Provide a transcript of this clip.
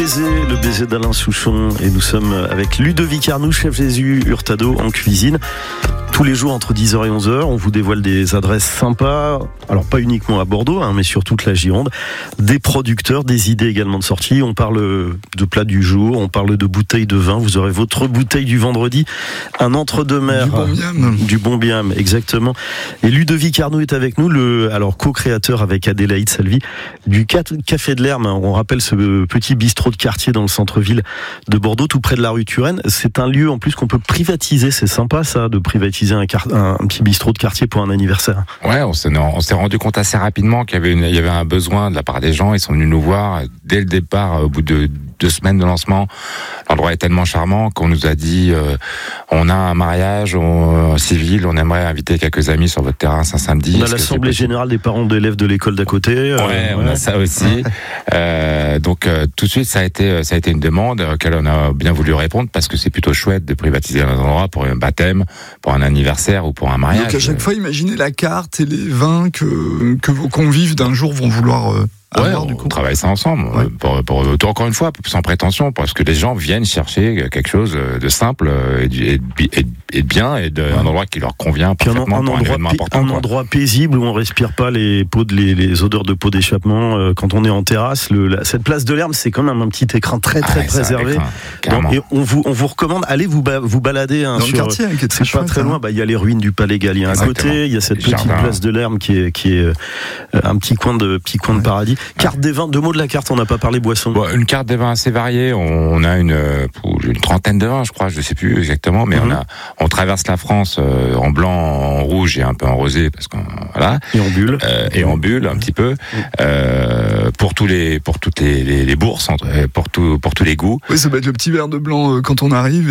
Le baiser d'Alain Souchon. Et nous sommes avec Ludovic Arnoux, chef Jésus Hurtado en cuisine. Tous les jours entre 10h et 11h, on vous dévoile des adresses sympas. Alors pas uniquement à Bordeaux, mais sur toute la Gironde. Des producteurs, des idées également de sortie. On parle de plats du jour, on parle de bouteilles de vin. Vous aurez votre bouteille du vendredi. Un entre-deux-mer. Du bon biam, exactement. Et Ludovic Arnoux est avec nous, co-créateur avec Adélaïde Salvi du Café de l'Herme. On rappelle ce petit bistrot de quartier dans le centre-ville de Bordeaux, tout près de la rue Turenne. C'est un lieu en plus qu'on peut privatiser. C'est sympa ça, de privatiser un petit bistrot de quartier pour un anniversaire. Ouais, on s'est rendu compte assez rapidement qu'il y avait un besoin de la part des gens. Ils sont venus nous voir dès le départ, au bout de 2 semaines de lancement. L'endroit est tellement charmant qu'on nous a dit on a un mariage civil, on aimerait inviter quelques amis sur votre terrain un samedi. On a l'assemblée générale des parents d'élèves de l'école d'à côté. On a ça aussi. Donc tout de suite ça a été une demande auquel on a bien voulu répondre parce que c'est plutôt chouette de privatiser un endroit pour un baptême, pour un anniversaire ou pour un mariage. Donc à chaque fois, imaginez la carte et les vins que vos convives d'un jour vont vouloir avoir, du coup. On travaille ça ensemble. Ouais. Pour encore une fois, sans prétention, parce que les gens viennent chercher quelque chose de simple et de bien et d'un endroit qui leur convient parfaitement pour un événement important. Un endroit paisible où on respire pas les odeurs de pots d'échappement quand on est en terrasse. Cette place de l'Herbe, c'est quand même un petit écran très préservé. Et on vous recommande, allez vous balader dans le quartier, qui est très chouette, pas très loin. Il y a les ruines du Palais Gallien à côté. Il y a cette petite place de l'Herbe qui est un petit coin de paradis. Carte des vins, 2 mots de la carte, on n'a pas parlé boisson. Une carte des vins assez variée, on a une trentaine de vins, je crois, je ne sais plus exactement, mais on traverse la France en blanc, en rouge et un peu en rosé, parce qu'on voilà. Et en bulle un petit peu, pour toutes les bourses, pour tous les goûts. Oui, ça va être le petit verre de blanc quand on arrive.